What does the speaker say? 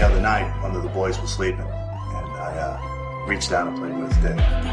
other night, one of the boys was sleeping, and I reached down and played with Dave.